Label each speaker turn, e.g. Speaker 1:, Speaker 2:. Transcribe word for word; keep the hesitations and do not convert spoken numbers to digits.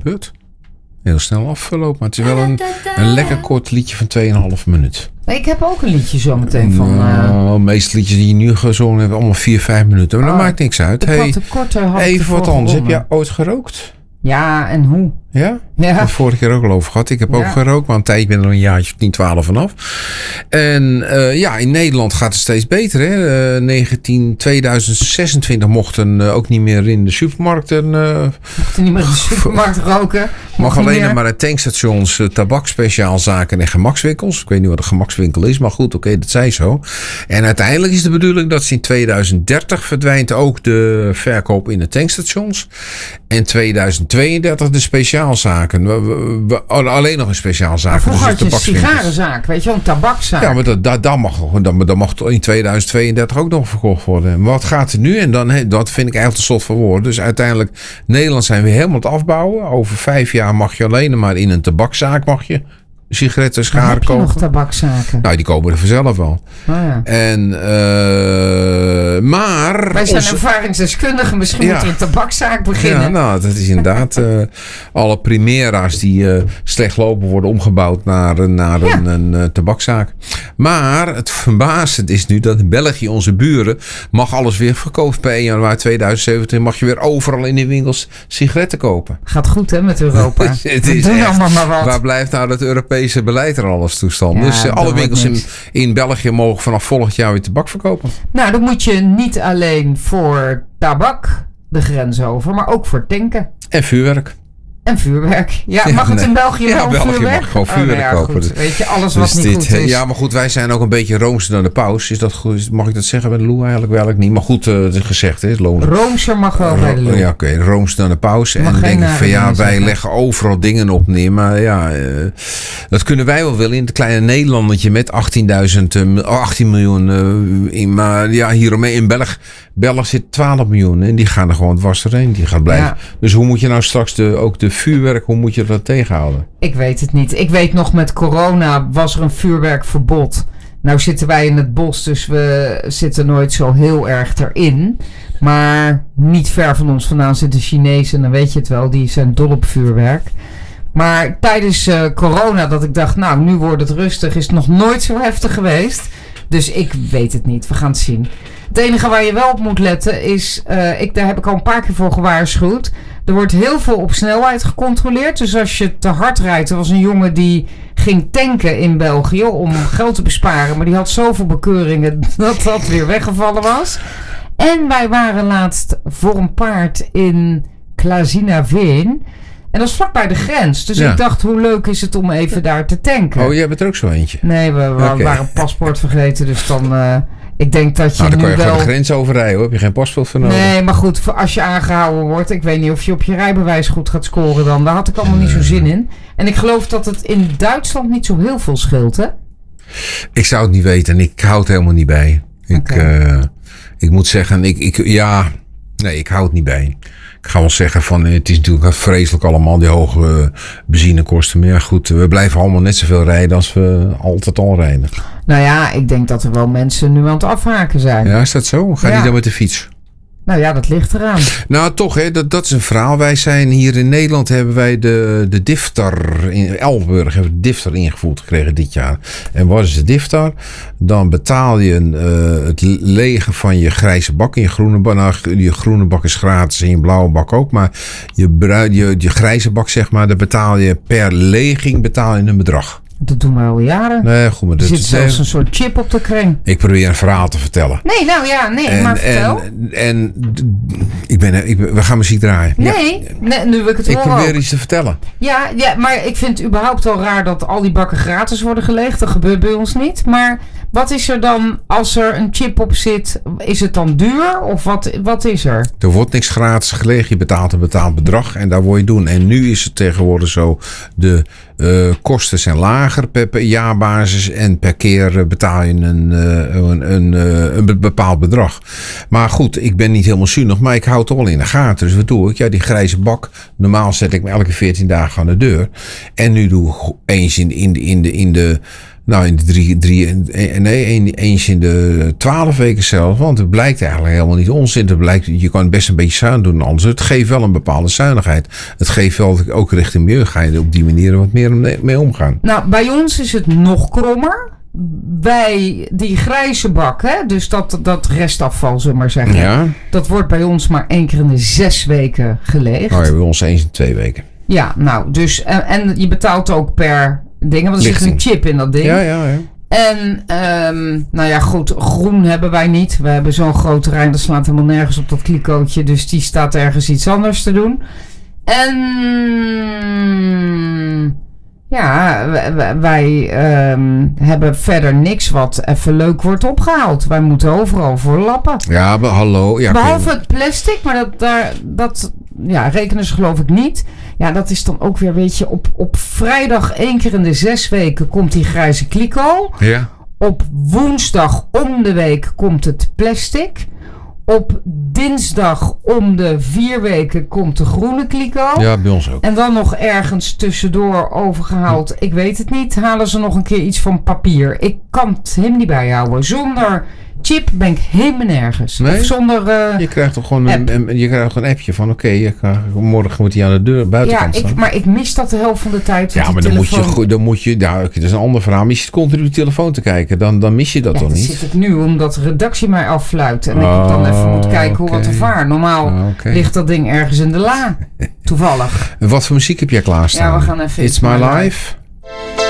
Speaker 1: gebeurd. Heel snel afgelopen. Maar het is wel een, een lekker kort liedje van twee komma vijf minuut.
Speaker 2: Ik heb ook een liedje zo meteen van...
Speaker 1: Nou,
Speaker 2: uh...
Speaker 1: de meeste liedjes die je nu gezongen hebt, allemaal vier, vijf minuten. Maar oh, dat maakt niks uit. Hey,
Speaker 2: korte,
Speaker 1: even wat anders. Heb jij ooit gerookt?
Speaker 2: Ja, en hoe?
Speaker 1: Ja?
Speaker 2: Ja.
Speaker 1: Ik heb het vorige keer ook al over gehad. Ik heb ja. ook gerookt, maar een tijdje ben er een jaartje tien, twaalf vanaf. En uh, ja, in Nederland gaat het steeds beter. Hè? Uh, negentien, tweeduizend zesentwintig mochten uh, ook niet meer in de supermarkten... Uh,
Speaker 2: mochten niet meer in de supermarkt roken.
Speaker 1: Mag alleen nog maar in tankstations, uh, tabakspeciaalzaken en gemakswinkels. Ik weet niet wat een gemakswinkel is, maar goed, oké, okay, dat zei zo. En uiteindelijk is de bedoeling dat in tweeduizend dertig verdwijnt ook de verkoop in de tankstations. En tweeduizend tweeëndertig de speciaalzaken. We, we, we, alleen nog een speciaalzaak.
Speaker 2: Vroeger had je een sigarenzaak, weet je wel, een tabakzaak.
Speaker 1: Ja, maar dat, dat, dat, mag, dat, dat mag in tweeduizend tweeëndertig ook nog verkocht worden. Maar wat gaat er nu? En dan, dat vind ik eigenlijk een slot van woorden. Dus uiteindelijk, Nederland zijn we helemaal aan het afbouwen. Over vijf jaar mag je alleen maar in een tabakzaak mag je sigaretten, scharen kopen.
Speaker 2: Heb je nog tabakzaken?
Speaker 1: Nou, die komen er vanzelf wel.
Speaker 2: Oh ja.
Speaker 1: En, uh, maar...
Speaker 2: Wij zijn onze... ervaringsdeskundigen. Misschien ja. moeten we een tabakzaak beginnen.
Speaker 1: Ja, nou, dat is inderdaad... uh, alle Primera's die uh, slecht lopen worden omgebouwd naar, naar ja. een, een uh, tabakzaak. Maar het verbazend is nu dat in België, onze buren, mag alles weer verkocht. Per één januari tweeduizend zeventien mag je weer overal in de winkels sigaretten kopen.
Speaker 2: Gaat goed, hè, met Europa.
Speaker 1: Het is
Speaker 2: doen
Speaker 1: echt,
Speaker 2: allemaal maar wat.
Speaker 1: Waar blijft nou het Europese beleid er alles toestand? Ja, dus uh, alle winkels in, in België mogen vanaf volgend jaar weer tabak verkopen.
Speaker 2: Nou, dan moet je niet alleen voor tabak de grens over, maar ook voor tanken.
Speaker 1: En vuurwerk.
Speaker 2: En vuurwerk. Ja, mag ja, het in België
Speaker 1: ja,
Speaker 2: wel
Speaker 1: België
Speaker 2: vuurwerk?
Speaker 1: mag gewoon vuurwerk oh, nou ja,
Speaker 2: kopen.
Speaker 1: Dus,
Speaker 2: weet je, alles wat
Speaker 1: dus
Speaker 2: niet
Speaker 1: dit,
Speaker 2: goed is.
Speaker 1: Ja, maar goed, wij zijn ook een beetje roomser dan de paus. Is dat goed? Mag ik dat zeggen bij de Lou? Eigenlijk wel niet. Maar goed, uh, het is gezegd. Hè,
Speaker 2: roomser mag wel uh, bij de Lou.
Speaker 1: Ja, oké. Okay, roomser dan de paus. En dan denk ik van ja, wij zeggen. leggen overal dingen op neer. Maar ja, uh, dat kunnen wij wel willen in het kleine Nederlandetje met achttienduizend, uh, achttien miljoen. Uh, in, maar ja, hieromheen in België. België zit twaalf miljoen en die gaan er gewoon dwars doorheen. Die gaat blijven. Ja. Dus hoe moet je nou straks de, ook de vuurwerk, hoe moet je dat tegenhouden?
Speaker 2: Ik weet het niet. Ik weet nog met corona was er een vuurwerkverbod. Nou zitten wij in het bos, dus we zitten nooit zo heel erg erin. Maar niet ver van ons vandaan zitten Chinezen, dan weet je het wel. Die zijn dol op vuurwerk. Maar tijdens uh, corona dat ik dacht, nou nu wordt het rustig, is het nog nooit zo heftig geweest. Dus ik weet het niet. We gaan het zien. Het enige waar je wel op moet letten is... Uh, ik, daar heb ik al een paar keer voor gewaarschuwd. Er wordt heel veel op snelheid gecontroleerd. Dus als je te hard rijdt... Er was een jongen die ging tanken in België om geld te besparen. Maar die had zoveel bekeuringen dat dat weer weggevallen was. En wij waren laatst voor een paard in Klazinaveen. En dat is vlakbij de grens. Dus ja. ik dacht, hoe leuk is het om even daar te tanken?
Speaker 1: Oh, jij bent er ook zo eentje?
Speaker 2: Nee, we, we okay. waren een paspoort vergeten. Dus dan... Uh, ik denk dat je
Speaker 1: nou, dan
Speaker 2: nu
Speaker 1: kan je
Speaker 2: wel...
Speaker 1: gewoon de grens overrijden, hoor. Heb je geen paspoort voor nodig?
Speaker 2: Nee, maar goed, als je aangehouden wordt... Ik weet niet of je op je rijbewijs goed gaat scoren dan. Daar had ik allemaal niet zo zin in. En ik geloof dat het in Duitsland niet zo heel veel scheelt, hè?
Speaker 1: Ik zou het niet weten. En ik hou het helemaal niet bij. Ik, okay. uh, ik moet zeggen, ik, ik, ja... Nee, ik hou het niet bij. Ik ga wel zeggen van, het is natuurlijk vreselijk allemaal, die hoge benzinekosten. Maar ja, goed, we blijven allemaal net zoveel rijden als we altijd al rijden.
Speaker 2: Nou ja, ik denk dat er wel mensen nu aan het afhaken zijn.
Speaker 1: Ja, is dat zo? Ga je ja. dan met de fiets?
Speaker 2: Nou ja, dat ligt eraan.
Speaker 1: Nou, toch, hè, dat, dat is een verhaal. Wij zijn hier in Nederland, hebben wij de, de Diftar, in Elburg hebben we de Diftar ingevoerd gekregen dit jaar. En wat is de Diftar? Dan betaal je uh, het legen van je grijze bak en je groene bak. Nou, je groene bak is gratis en je blauwe bak ook. Maar je, je, je grijze bak, zeg maar, daar betaal je per leging betaal je een bedrag.
Speaker 2: Dat doen we al jaren.
Speaker 1: Nee, goed, maar
Speaker 2: er zit zelfs een soort chip op de kring.
Speaker 1: Ik probeer een verhaal te vertellen.
Speaker 2: Nee, nou ja, nee, en, maar vertel.
Speaker 1: En, en ik ben, ik ben, we gaan muziek draaien.
Speaker 2: Nee, ja. nee nu wil ik het
Speaker 1: Ik
Speaker 2: horen
Speaker 1: probeer
Speaker 2: ook.
Speaker 1: iets te vertellen.
Speaker 2: Ja, ja, maar ik vind het überhaupt al raar dat al die bakken gratis worden gelegd. Dat gebeurt bij ons niet. Maar wat is er dan als er een chip op zit? Is het dan duur? Of wat, wat is er?
Speaker 1: Er wordt niks gratis gelegen. Je betaalt een betaald bedrag en daar word je doen. En nu is het tegenwoordig zo, de uh, kosten zijn lager per, per jaarbasis en per keer betaal je een, uh, een, een, uh, een bepaald bedrag. Maar goed, ik ben niet helemaal zuinig, maar ik hou het toch wel in de gaten. Dus wat doe ik? Ja, die grijze bak, normaal zet ik me elke veertien dagen aan de deur. En nu doe ik eens in, in, in de... In de Nou, in de drie, drie nee, een, eens in de twaalf weken zelf. Want het blijkt eigenlijk helemaal niet onzin. Het blijkt, je kan best een beetje zuin doen anders. Het geeft wel een bepaalde zuinigheid. Het geeft wel ook richting milieu. Ga je op die manier wat meer mee omgaan.
Speaker 2: Nou, bij ons is het nog krommer. Bij die grijze bak, hè, dus dat, dat restafval, zullen we maar zeggen.
Speaker 1: Ja.
Speaker 2: Dat wordt bij ons maar één keer in de zes weken geleegd.
Speaker 1: Oh ja, bij ons eens in twee weken.
Speaker 2: Ja, nou, dus... En, en je betaalt ook per dingen, want er zit een chip in dat ding.
Speaker 1: Ja, ja, ja.
Speaker 2: En, um, nou ja, goed, groen hebben wij niet. We hebben zo'n groot terrein, dat slaat helemaal nergens op dat klikootje. Dus die staat ergens iets anders te doen. En... Ja, wij, wij um, hebben verder niks wat even leuk wordt opgehaald. Wij moeten overal voor lappen.
Speaker 1: Ja, maar hallo. Ja,
Speaker 2: behalve het plastic, maar dat, daar, dat ja, rekenen ze geloof ik niet. Ja, dat is dan ook weer, weet je, op, op vrijdag één keer in de zes weken komt die grijze kliko.
Speaker 1: Ja.
Speaker 2: Op woensdag om de week komt het plastic. Op dinsdag om de vier weken komt de groene kliko.
Speaker 1: Ja, bij ons ook.
Speaker 2: En dan nog ergens tussendoor overgehaald. Ik weet het niet. Halen ze nog een keer iets van papier. Ik kan het hem niet bijhouden. Zonder chip ben ik helemaal nergens.
Speaker 1: Nee?
Speaker 2: Of zonder uh,
Speaker 1: Je krijgt toch gewoon een, een, je krijgt een appje van... Oké, okay, morgen moet hij aan de deur buitenkant
Speaker 2: ja,
Speaker 1: staan.
Speaker 2: Ik, maar ik mis dat de helft van de tijd.
Speaker 1: Ja, maar dan, telefoon... moet je, dan moet je... Nou, dat is een ander verhaal. Maar je zit continu op je telefoon te kijken. Dan, dan mis je dat
Speaker 2: ja,
Speaker 1: toch
Speaker 2: dan
Speaker 1: niet?
Speaker 2: zit ik nu omdat de redactie mij affluit. En
Speaker 1: oh,
Speaker 2: ik dan even moet kijken
Speaker 1: okay.
Speaker 2: hoe wat er vaar. Normaal
Speaker 1: oh, okay.
Speaker 2: ligt dat ding ergens in de la. Toevallig.
Speaker 1: En wat voor muziek heb jij klaarstaan?
Speaker 2: Ja, we gaan even...
Speaker 1: It's, It's My, my life. life.